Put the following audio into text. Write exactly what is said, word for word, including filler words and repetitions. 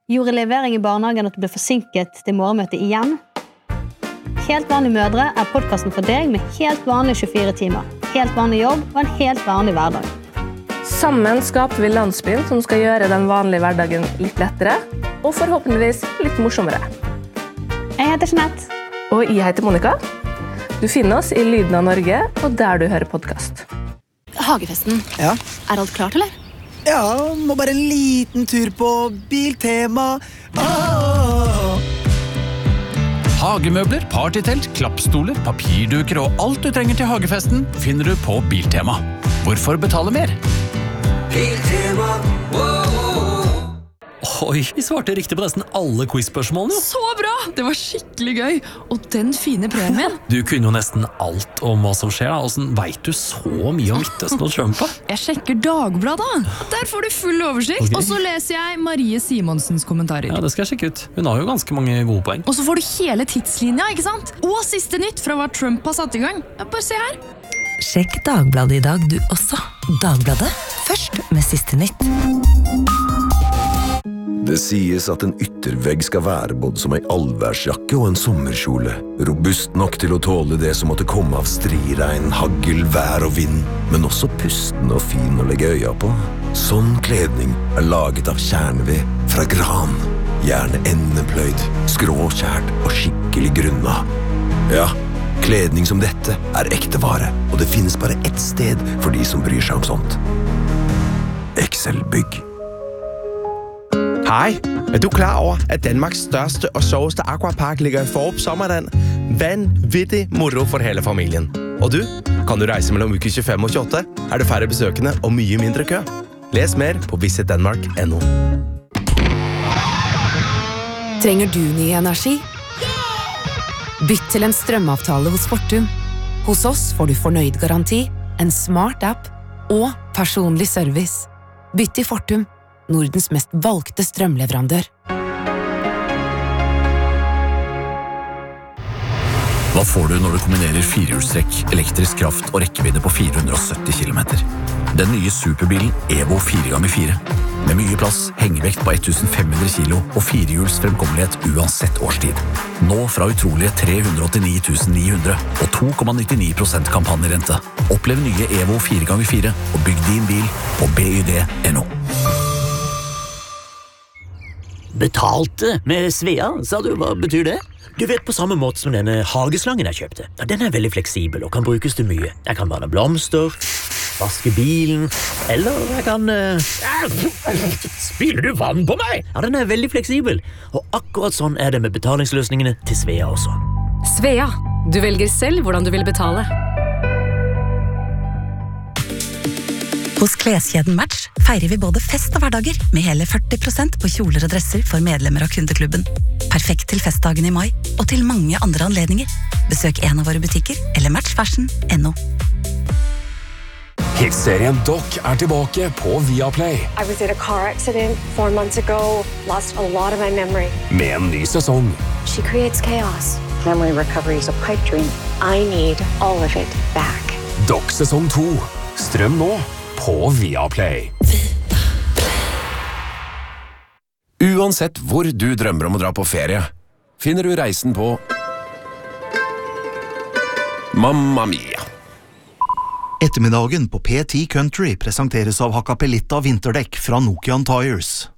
Gjorde levering i barnehagen at du ble forsinket til morgenmøte igjen? Helt vanlige mødre er podcasten for deg med helt vanlige tjuefire timer, helt vanlig jobb og en helt vanlig hverdag. Sammen skaper vi landsbyen som skal gjøre den vanlige hverdagen litt lettere, og forhåpentligvis litt morsommere. Jeg heter Jeanette. Og jeg heter Monica. Du finner oss i Lyden av Norge, og der du hører podcast. Hagefesten. Ja? Er alt klart, eller? Ja, må bare en liten tur på Biltema. Åh! Hagemøbler, partytelt, klappstoler, papirduker og alt du trenger til hagefesten finner du på Biltema. Hvorfor betale mer? Biltema, Oi, vi svarte riktig på nesten alle quiz-spørsmålene. Så bra! Det var skikkelig gøy. Og den fine premien. Du kunne jo nesten alt om hva som skjer. Da. Hvordan vet du så mye om Midtøsten og Trump? Jeg sjekker Dagbladet. Der får du full oversikt. Okay. Og så leser jeg Marie Simonsens kommentarer. Ja, det skal jeg sjekke ut. Hun har jo ganske mange gode poeng. Og så får du hele tidslinja, ikke sant? Og siste nytt fra hva Trump har satt i gang. Ja, bare se her. Sjekk Dagbladet i dag du også. Dagbladet, først med siste nytt. Det sies at en yttervegg skal være både som en allværsjakke og en sommerkjole. Robust nok til å tåle det som måtte komme av striregn, hagl, vær og vind, men også pusten og fin å legge øya på. Sånn kledning er laget av kjerneved fra gran. Gjerne endepløyd, skråkjært og skikkelig grunna. Ja, kledning som dette er ekte vare, og det finnes bare ett sted for de som bryr seg om sånt. Excel Bygg. Hej, er du klar over, at Danmarks største og sjoveste aquapark ligger i Forup Sommerland? Vanvittig moro for hele familien. Og du, kan du reise mellom uke tjuefem og tjueåtte? Er det færre besøkende og mye mindre kø? Les mer på visit denmark punktum no. Trenger du ny energi? Bytt til en strømavtale hos Fortum. Hos oss får du fornøyd garanti, en smart app og personlig service. Bytt til Fortum. Nordens mest valgte strømleverandør. Hva får du når du kombinerer firehjulstrekk, elektrisk kraft og rekkevidde på fire hundre og sytti kilometer? Den nye superbilen Evo fire ganger fire. Med mye plass, hengevekt på femten hundre kilo og firehjuls fremkommelighet uansett årstid. Nå fra utrolige tre hundre og åttini tusen ni hundre og to komma nittini prosent kampanjerente. Opplev nye Evo fire ganger fire og bygg din bil på byd punktum no. Betalte med Svea, sa du, hva betyr det? Du vet på samme måte som denne hageslangen jeg kjøpte. Ja, den er veldig fleksibel og kan brukes til mye. Jeg kan vanne blomster, vaske bilen, eller jeg kan... Uh... Spiller du vann på meg? Ja, den er veldig fleksibel. Og akkurat sånn er det med betalingsløsningene til Svea også. Svea, du velger selv hvordan du vil betale. Hos kleskjeden Match feirer vi både fest og hverdager med hele førti prosent på kjoler og dresser for medlemmer av kundeklubben. Perfekt til festdagen i mai og til mange andre anledninger. Besøk en av våre butikker eller match fashion punktum no. Hitserien Doc er tilbake på Viaplay. I was in a car accident four months ago, lost a lot of my memory. Med en ny sesong. She creates chaos. Memory recovery is a pipe dream. I need all of it back. Doc sesong to. Strøm nå på Viaplay. Uansett hvor du drømmer om å dra på ferie, finner du reisen på Mamma Mia. Ettermiddagen på P ti Country presenteres av Hakkapelitta vinterdekk fra Nokian Tires.